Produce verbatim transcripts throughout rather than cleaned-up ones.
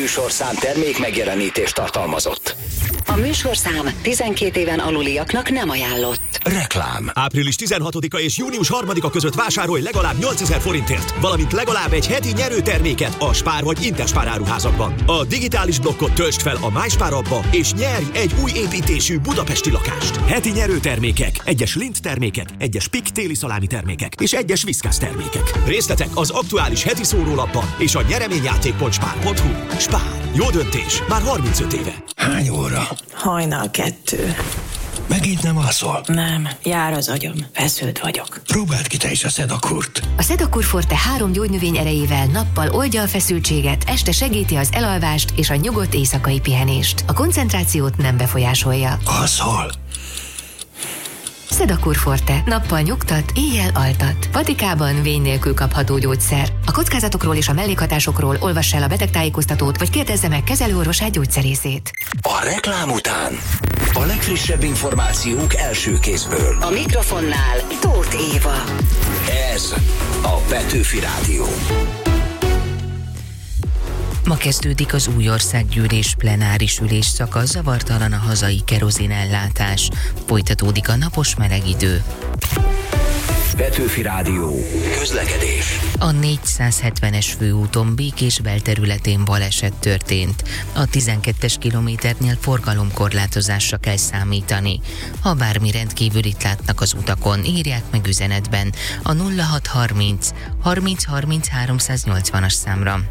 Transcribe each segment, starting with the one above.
műsorszám termék megjelenítést tartalmazott. A műsorszám tizenkét éven aluliaknak nem ajánlott. Reklám. április tizenhatodika és június harmadika között vásárolj legalább nyolcezer forintért, valamint legalább egy heti nyerőterméket a Spár vagy Interspár áruházakban. A digitális blokkot töltsd fel a MySpár appba, és nyerj egy új építésű budapesti lakást. Heti nyerőtermékek, egyes Lindt termékek, egyes Pik téli szalámi termékek és egyes Whiskas termékek. Részletek az aktuális heti szórólapban és a nyereményjáték pont spár pont hu. Spár. Jó döntés. Már harmincöt éve. Hány óra? Hajnal kettő. Megint nem alszol? Nem, jár az agyam, feszült vagyok. Próbáld ki te is a Sedakurt. A Sedakur Forte három gyógynövény erejével nappal oldja a feszültséget, este segíti az elalvást és a nyugodt éjszakai pihenést. A koncentrációt nem befolyásolja. Alszol? Sedakur Forte. Nappal nyugtat, éjjel altat. Patikában vény nélkül kapható gyógyszer. A kockázatokról és a mellékhatásokról olvass el a betegtájékoztatót, vagy kérdezze meg kezelőorvosát, gyógyszerészét. A reklám után a legfrissebb információk első kézből. A mikrofonnál Tóth Éva. Ez a Petőfi Rádió. Ma kezdődik az új országgyűlés plenáris ülésszaka, zavartalan a hazai kerozinellátás. Folytatódik a napos meleg idő. Petőfi Rádió. Közlekedés. A négyszázhetvenes főúton Békés belterületén baleset történt. A tizenkettes kilométernél forgalomkorlátozásra kell számítani. Ha bármi rendkívülit látnak az utakon, írják meg üzenetben a nulla hat harminc harminc harminc háromszáznyolcvanas számra.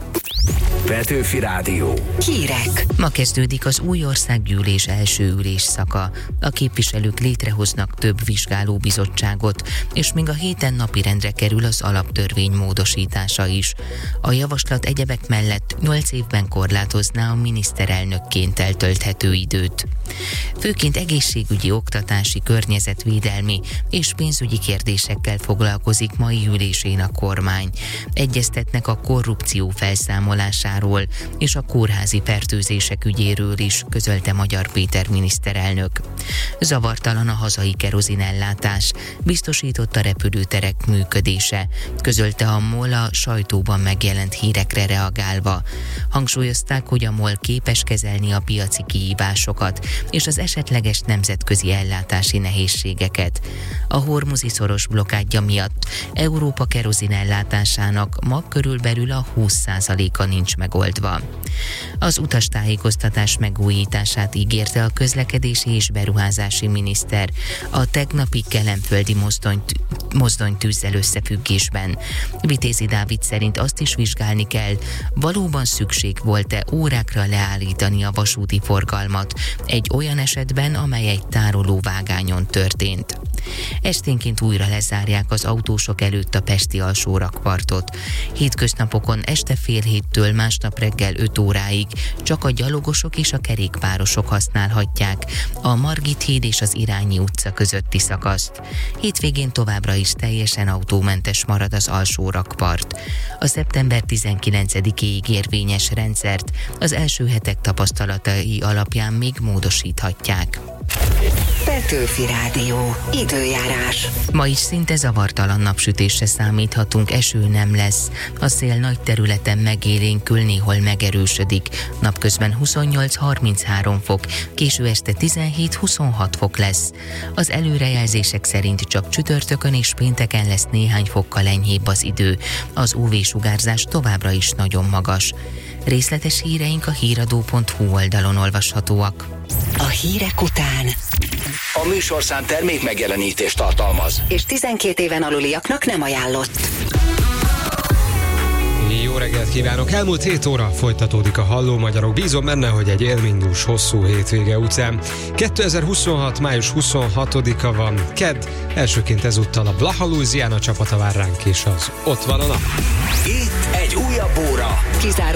Petőfi Rádió. Hírek. Ma kezdődik az új országgyűlés első ülésszaka. A képviselők létrehoznak több vizsgálóbizottságot, és még a héten napirendre kerül az alaptörvény módosítása is. A javaslat egyebek mellett nyolc évben korlátozná a miniszterelnökként eltölthető időt. Főként egészségügyi, oktatási, környezetvédelmi és pénzügyi kérdésekkel foglalkozik mai ülésén a kormány. Egyeztetnek a korrupció felszámolásáról és a kórházi fertőzések ügyéről is, közölte Magyar Péter miniszterelnök. Zavartalan a hazai kerozinellátás, biztosított a repülőterek működése, közölte a MOL a sajtóban megjelent hírekre reagálva. Hangsúlyozták, hogy a MOL képes kezelni a piaci kihívásokat és az esetleges nemzetközi ellátási nehézségeket. A hormuzi szoros blokkádja miatt Európa kerozinellátásának ma körülbelül a húsz százaléka nincs megoldva. Az utastájékoztatás megújítását ígérte a közlekedési és beruházási miniszter a tegnapi kelenföldi mozdonyt, mozdonytűzzel összefüggésben. Vitézi Dávid szerint azt is vizsgálni kell, valóban szükség volt-e órákra leállítani a vasúti forgalmat egy olyan esetben, amely egy tárolóvágányon történt. Esténként újra lezárják az autósok előtt a pesti alsórakpartot. Hétköznapokon este fél héttől másnap reggel öt óráig csak a gyalogosok és a kerékpárosok használhatják a Margit híd és az Irányi utca közötti szakaszt. Hétvégén továbbra is teljesen autómentes marad az alsórakpart. A szeptember tizenkilencedikéig érvényes rendszert az első hetek tapasztalatai alapján még módosíthatják. Petőfi Rádió. Időjárás. Ma is szinte zavartalan napsütésre számíthatunk, eső nem lesz. A szél nagy területen megélénkül, néhol megerősödik. Napközben huszonnyolc-harminchárom fok, késő este tizenhét-huszonhat fok lesz. Az előrejelzések szerint csak csütörtökön és pénteken lesz néhány fokkal enyhébb az idő. Az ú vé-sugárzás továbbra is nagyon magas. Részletes híreink a híradó pont hu oldalon olvashatóak. A hírek után A műsorszám termék megjelenítést tartalmaz. és tizenkét éven aluliaknak nem ajánlott. Jó reggelt kívánok! Elmúlt hét óra folytatódik a Halló Magyarok. Bízom benne, hogy egy élménydús, hosszú hétvége után. kétezer-huszonhat. május huszonhatodika van, kedd, elsőként ezúttal a Blaha Louisiana csapata vár ránk, és az Ott van a nap. Itt egy újabb óra. Kizáró